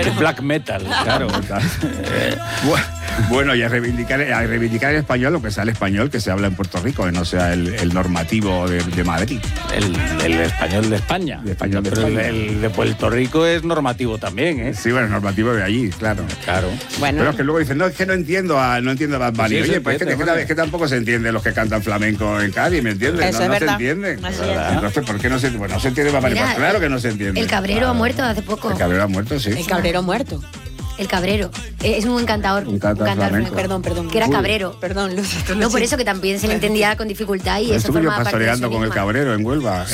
black metal, claro. Bueno, y a reivindicar el español, lo que sea el español que se habla en Puerto Rico, que no sea el normativo de Madrid. El español de España. Pero el de Puerto Rico es normativo también, ¿eh? Sí, bueno, es normativo de allí, claro. Bueno. Pero es que luego dicen, no, es que no entiendo a Bad Bunny. Sí, Oye, pues es que tampoco se entiende los que cantan flamenco en Cádiz, ¿me entiendes? Eso es verdad. Se entienden. Así es. Entonces, ¿por qué no se entiende Bad Bunny? Pues claro que no se entiende. El Cabrero ha muerto hace poco. El Cabrero ha muerto, sí. El Cabrero muerto. El Cabrero. Es un cantador. Un cantador flamenco. Perdón. Que era cabrero. Perdón, Lucy. No, por eso que también se le entendía con dificultad y eso Estuve yo forma parte de su pastoreando con el enigma. Cabrero en Huelva.